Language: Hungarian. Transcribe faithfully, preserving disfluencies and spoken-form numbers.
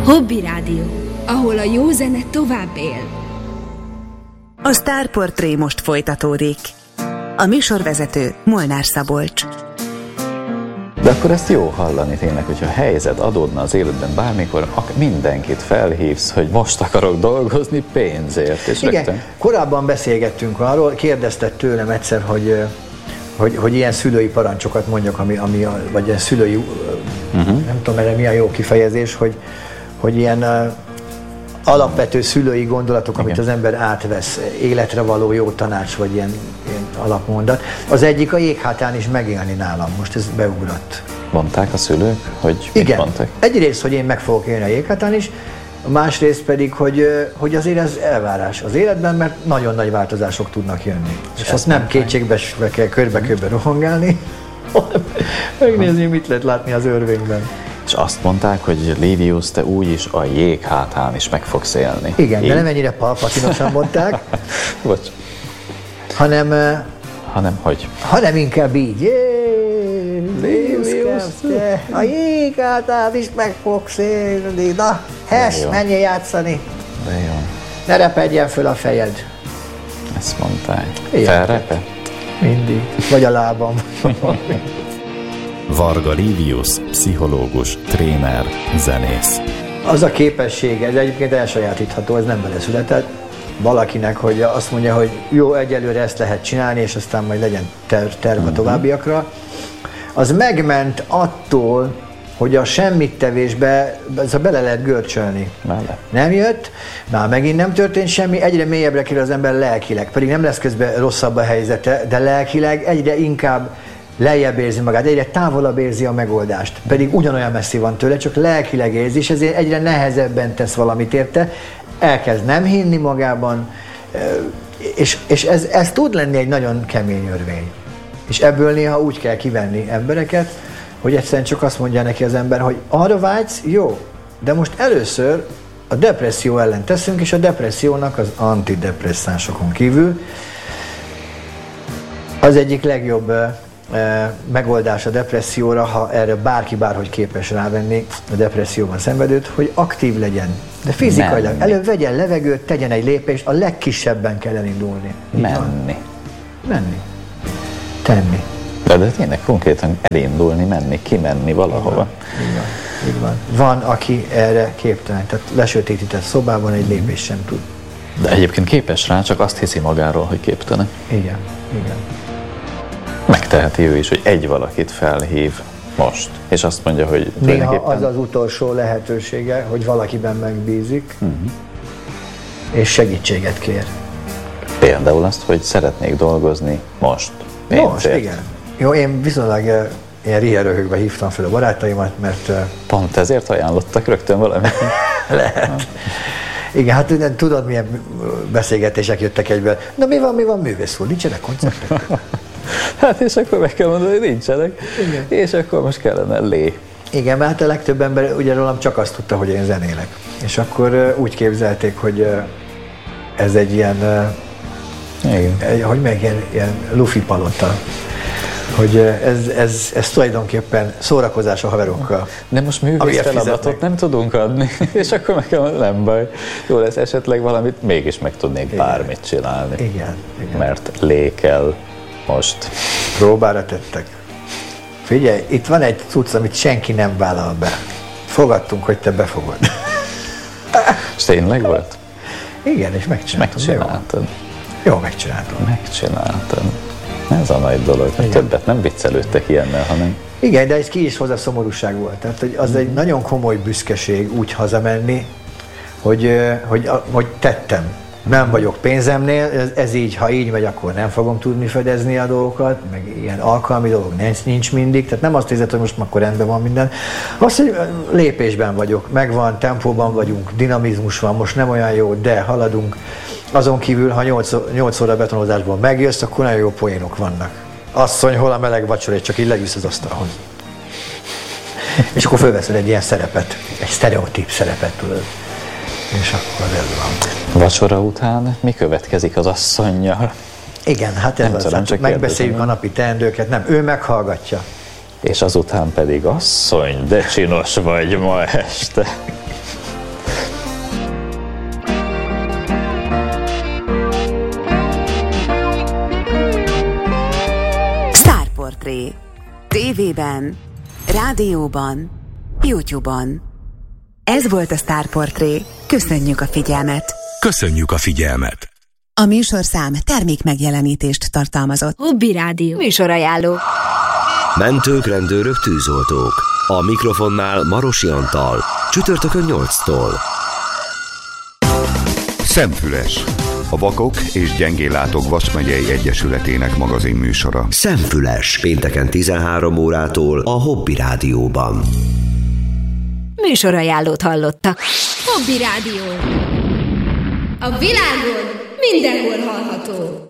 Hobby Rádió, ahol a jó zene tovább él. A Sztárportré most folytatódik. A műsorvezető Molnár Szabolcs. De akkor ezt jó hallani tényleg, hogyha helyzet adódna az életben bármikor, mindenkit felhívsz, hogy most akarok dolgozni pénzért. És igen, rögtön... korábban beszélgettünk arról, kérdezted tőlem egyszer, hogy, hogy, hogy ilyen szülői parancsokat mondjak, ami, ami a, vagy ilyen szülői, uh-huh. nem tudom erre mi a jó kifejezés, hogy, hogy ilyen uh, alapvető szülői gondolatok, igen. amit az ember átvesz, életre való jó tanács, vagy ilyen, ilyen alapmondat. Az egyik a jéghátán is megélni nálam, most ez beugrott. Mondták a szülők, hogy igen. mit mondtak? Egyrészt, hogy én meg fogok élni a jéghátán is, másrészt pedig, hogy, hogy azért ez elvárás az életben, mert nagyon nagy változások tudnak jönni. És, és azt nem kétségbe kell körbe-körbe rohangálni, hanem megnézni, mit lehet látni az örvényben. És azt mondták, hogy Livius, te úgyis a jég hátán is meg fogsz élni. Igen, Így? de nem ennyire palpatinosan mondták. Bocs. Hanem... Hanem hogy? Hanem inkább így. Livius, te a jég hátán is meg fogsz élni. Na, Hess, menjél játszani. De jó. Ne repedjen föl a fejed. Ezt mondták. Felrepett? Mindig. Vagy a lábam. Varga Livius, pszichológus, tréner, zenész. Az a képessége, ez egyébként elsajátítható, ez nem beleszületett valakinek, hogy azt mondja, hogy jó, egyelőre ezt lehet csinálni, és aztán majd legyen ter- terv a továbbiakra. Az megment attól, hogy a semmittevésbe ez a bele lehet görcsölni. Bele. Nem jött, már megint nem történt semmi, egyre mélyebbre kerül az ember lelkileg, pedig nem lesz közben rosszabb a helyzete, de lelkileg egyre inkább lejjebb érzi magát, egyre távolabb érzi a megoldást, pedig ugyanolyan messzi van tőle, csak lelkileg érzi, és ezért egyre nehezebben tesz valamit érte, elkezd nem hinni magában, és, és ez, ez tud lenni egy nagyon kemény örvény. És ebből néha úgy kell kivenni embereket, hogy egyszerűen csak azt mondja neki az ember, hogy arra vágysz, jó, de most először a depresszió ellen teszünk, és a depressziónak az antidepresszánsokon kívül az egyik legjobb megoldás a depresszióra, ha erre bárki bárhogy képes rávenni a depresszióban szenvedőt, hogy aktív legyen. De fizikailag. Menni. Előbb vegyen levegőt, tegyen egy lépést, a legkisebben kell elindulni. Menni. Menni. Tenni. De, de tényleg konkrétan elindulni, menni, kimenni valahova. Így van. Így van. Van, aki erre képtelen. Tehát lesötétített szobában egy lépést sem tud. De egyébként képes rá, csak azt hiszi magáról, hogy képtelen. Igen. Igen. Megteheti ő is, hogy egy valakit felhív most, és azt mondja, hogy néha az az utolsó lehetősége, hogy valakiben megbízik, uh-huh. és segítséget kér. Például azt, hogy szeretnék dolgozni most. Most, igen. Jó, én viszonylag ilyen riheröhögve hívtam fel a barátaimat, mert... Pont ezért ajánlottak rögtön valamit? Lehet. Igen, hát tudod, milyen beszélgetések jöttek egyből. Na mi van, mi van, művész úr? Nincsenek koncertek? Hát és akkor meg kell mondani, hogy nincsenek. Igen. És akkor most kellene lé. Igen, mert hát a legtöbb ember ugye rólam csak azt tudta, hogy én zenélek. És akkor úgy képzelték, hogy ez egy ilyen, egy, hogy meg ilyen, ilyen lufi palota. Hogy ez, ez, ez tulajdonképpen szórakozás a haverokkal. De most művész feladatot nem tudunk adni, és akkor meg kell, nem baj. Jó lesz, esetleg valamit mégis meg tudnék igen. bármit csinálni. Igen, igen. Mert lé kell most. Próbára tettek. Figyelj, itt van egy cucc, amit senki nem vállal be. Fogadtunk, hogy te befogod. És tényleg volt? Igen, és megcsináltam. Megcsináltad. Jó, jó megcsináltam. Megcsináltad. Ez a nagy dolog, hogy többet nem viccelődtek ilyennel, hanem... Igen, de ez ki is hozzá szomorúság volt. Tehát hogy az egy nagyon komoly büszkeség úgy hazamenni, hogy, hogy, hogy tettem. Nem vagyok pénzemnél, ez, ez így, ha így megy, akkor nem fogom tudni fedezni a dolgokat, meg ilyen alkalmi dolog nincs, nincs mindig, tehát nem azt érzed, hogy most akkor rendben van minden. Azt, hogy lépésben vagyok, megvan, tempóban vagyunk, dinamizmus van, most nem olyan jó, de haladunk. Azon kívül, ha nyolc óra betonozásból megjössz, akkor nagyon jó poénok vannak. Asszony, hol a meleg vacsora, és csak így leülsz az asztalhoz. És akkor fölveszed egy ilyen szerepet, egy sztereotíp szerepet, tudod. És akkor ez van. Vacsora után mi következik az asszonnyal? Igen, hát ez az, tudom, hát megbeszéljük a napi teendőket, nem, ő meghallgatja. És azután pedig asszony, de csinos vagy ma este. tévében, rádióban, YouTube-on. Ez volt a Sztár Portré. Köszönjük a figyelmet! Köszönjük a figyelmet! A műsorszám termék megjelenítést tartalmazott. Hobby Rádió. Műsorajánló. Mentők, rendőrök, tűzoltók. A mikrofonnál Marosi Antal. Csütörtökön nyolctól. Szemfüles. A Vakok és Gyengéllátók Vas megyei Egyesületének magazin műsora. Szemfüles. Pénteken tizenhárom órától a Hobby Rádióban. Műsorajánlót hallottak. Hobby Rádió. A világon mindenhol hallható.